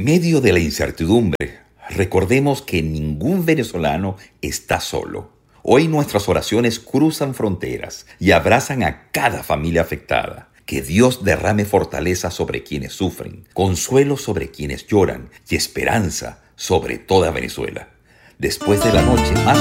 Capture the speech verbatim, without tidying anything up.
medio de la incertidumbre, recordemos que ningún venezolano está solo. Hoy nuestras oraciones cruzan fronteras y abrazan a cada familia afectada. Que Dios derrame fortaleza sobre quienes sufren, consuelo sobre quienes lloran y esperanza sobre toda Venezuela. Después de la noche más